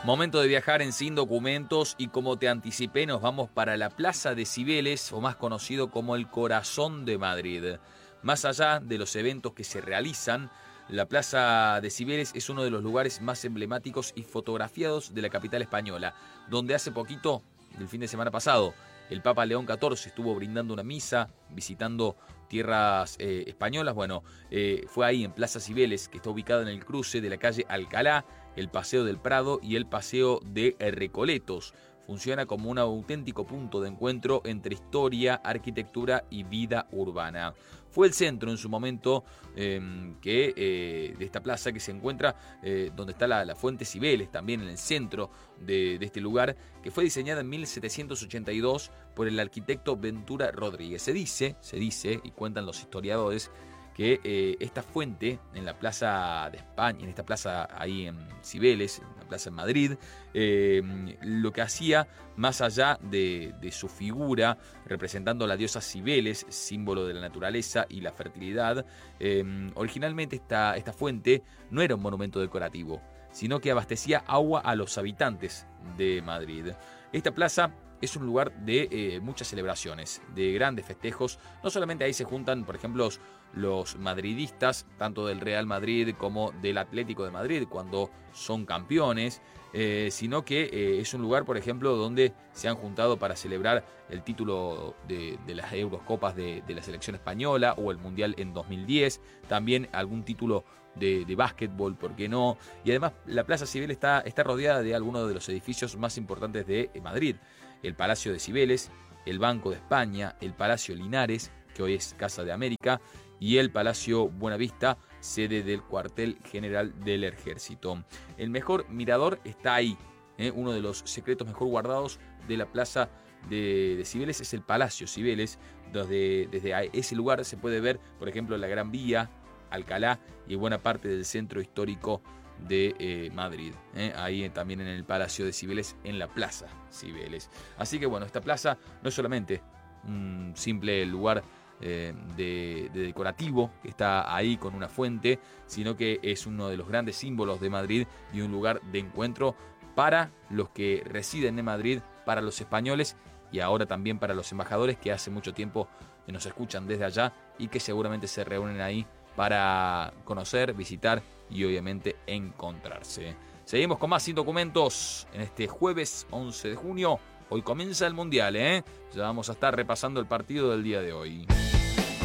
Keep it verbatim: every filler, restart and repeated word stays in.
Momento de viajar en Sin Documentos y como te anticipé nos vamos para la Plaza de Cibeles, o más conocido como el Corazón de Madrid. Más allá de los eventos que se realizan, la Plaza de Cibeles es uno de los lugares más emblemáticos y fotografiados de la capital española, donde hace poquito, el fin de semana pasado, el Papa León catorce estuvo brindando una misa, visitando tierras eh, españolas. Bueno, eh, fue ahí en Plaza Cibeles, que está ubicada en el cruce de la calle Alcalá, el Paseo del Prado y el Paseo de Recoletos. Funciona como un auténtico punto de encuentro entre historia, arquitectura y vida urbana. Fue el centro en su momento eh, que, eh, de esta plaza que se encuentra eh, donde está la, la Fuente Cibeles, también en el centro de, de este lugar, que fue diseñada en mil setecientos ochenta y dos por el arquitecto Ventura Rodríguez. Se dice, se dice, y cuentan los historiadores, que eh, esta fuente en la Plaza de España, en esta plaza ahí en Cibeles, en la plaza en Madrid, eh, lo que hacía, más allá de, de su figura representando a la diosa Cibeles, símbolo de la naturaleza y la fertilidad, eh, originalmente esta, esta fuente no era un monumento decorativo, sino que abastecía agua a los habitantes de Madrid. Esta plaza es un lugar de eh, muchas celebraciones, de grandes festejos. No solamente ahí se juntan, por ejemplo, los, los madridistas, tanto del Real Madrid como del Atlético de Madrid, cuando son campeones, eh, sino que eh, es un lugar, por ejemplo, donde se han juntado para celebrar el título de, de las Eurocopas de, de la selección española o el Mundial en dos mil diez, también algún título de, de básquetbol, ¿por qué no? Y además la Plaza Cibeles está, está rodeada de algunos de los edificios más importantes de Madrid. El Palacio de Cibeles, el Banco de España, el Palacio Linares, que hoy es Casa de América, y el Palacio Buenavista, sede del cuartel general del Ejército. El mejor mirador está ahí, ¿eh? Uno de los secretos mejor guardados de la Plaza de, de Cibeles es el Palacio Cibeles, donde desde ese lugar se puede ver, por ejemplo, la Gran Vía, Alcalá y buena parte del centro histórico de eh, Madrid, ¿eh? Ahí también en el Palacio de Cibeles, en la Plaza Cibeles. Así que bueno, esta plaza no es solamente un simple lugar eh, de, de decorativo que está ahí con una fuente, sino que es uno de los grandes símbolos de Madrid y un lugar de encuentro para los que residen en Madrid, para los españoles y ahora también para los embajadores que hace mucho tiempo nos escuchan desde allá y que seguramente se reúnen ahí para conocer, visitar y obviamente encontrarse. Seguimos con más Sin Documentos en este jueves once de junio. Hoy comienza el Mundial, ¿eh? Ya vamos a estar repasando el partido del día de hoy.